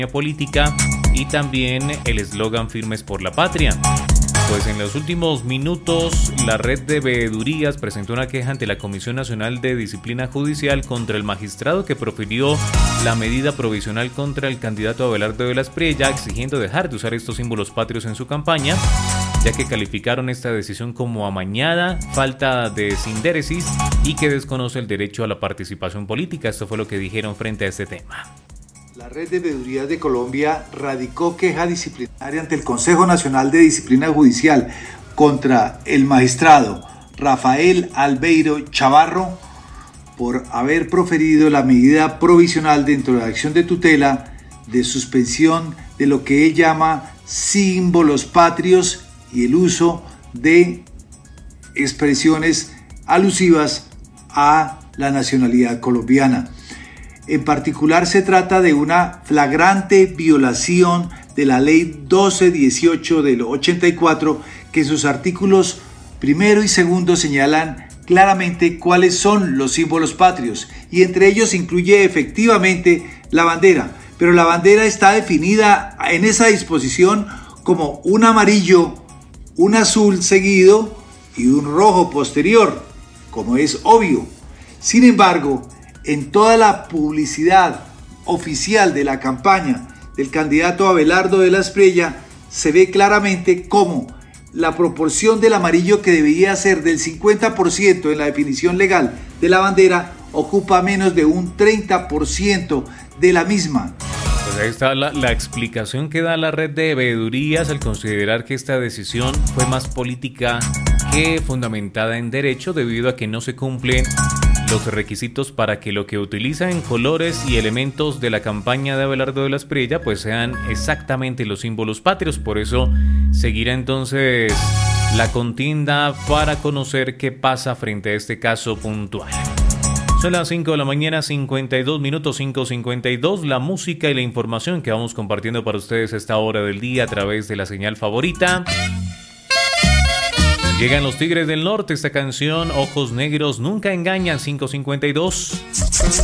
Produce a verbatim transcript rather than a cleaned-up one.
política y también el eslogan Firmes por la Patria. Pues en los últimos minutos, la red de veedurías presentó una queja ante la Comisión Nacional de Disciplina Judicial contra el magistrado que profirió la medida provisional contra el candidato Abelardo de la Espriella, exigiendo dejar de usar estos símbolos patrios en su campaña, ya que calificaron esta decisión como amañada, falta de sindéresis y que desconoce el derecho a la participación política. Esto fue lo que dijeron frente a este tema. La Red de Veedurías de Colombia radicó queja disciplinaria ante el Consejo Nacional de Disciplina Judicial contra el magistrado Rafael Albeiro Chavarro por haber proferido la medida provisional dentro de la acción de tutela de suspensión de lo que él llama símbolos patrios y el uso de expresiones alusivas a la nacionalidad colombiana. En particular, se trata de una flagrante violación de la Ley doce dieciocho del ochenta y cuatro, que en sus artículos primero y segundo señalan claramente cuáles son los símbolos patrios, y entre ellos incluye efectivamente la bandera, pero la bandera está definida en esa disposición como un amarillo, un azul seguido y un rojo posterior, como es obvio. Sin embargo, en toda la publicidad oficial de la campaña del candidato Abelardo de la Espriella se ve claramente cómo la proporción del amarillo, que debería ser del cincuenta por ciento en la definición legal de la bandera, ocupa menos de un treinta por ciento de la misma. Pues ahí está la, la explicación que da la red de veedurías al considerar que esta decisión fue más política que fundamentada en derecho, debido a que no se cumplen los requisitos para que lo que utiliza en colores y elementos de la campaña de Abelardo de la Espriella pues sean exactamente los símbolos patrios. Por eso seguirá entonces la contienda para conocer qué pasa frente a este caso puntual. Son las cinco de la mañana, cincuenta y dos minutos, cinco cincuenta y dos. La música y la información que vamos compartiendo para ustedes a esta hora del día a través de la señal favorita. Llegan los Tigres del Norte, esta canción, Ojos Negros Nunca Engañan, cinco cincuenta y dos.